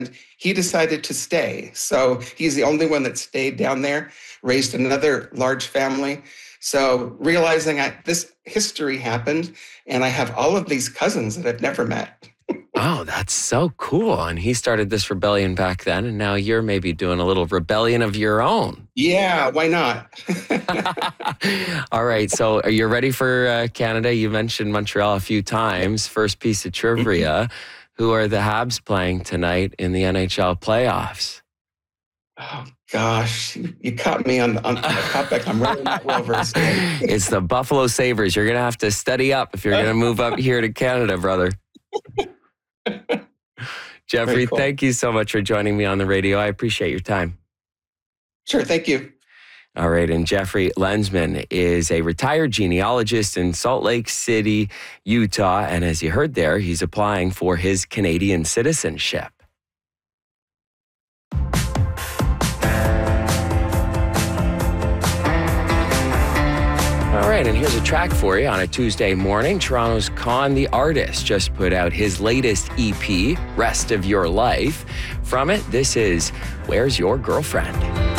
he decided to stay. So he's the only one that stayed down there, raised another large family. So realizing this history happened, and I have all of these cousins that I've never met. Oh, that's so cool. And he started this rebellion back then, and now you're maybe doing a little rebellion of your own. Yeah, why not? All right. So are you ready for Canada? You mentioned Montreal a few times. First piece of trivia. Who are the Habs playing tonight in the NHL playoffs? Oh, gosh. You caught me on the topic. I'm really not well versed in. It's the Buffalo Sabres. You're going to have to study up if you're going to move up here to Canada, brother. Jeffrey, Cool. Thank you so much for joining me on the radio. I appreciate your time. Sure, thank you. All right, and Jeffrey Lensman is a retired genealogist in Salt Lake City, Utah, and as you heard there, he's applying for his Canadian citizenship. All right, and here's a track for you on a Tuesday morning. Toronto's Con the Artist just put out his latest EP, Rest of Your Life. From it, this is Where's Your Girlfriend?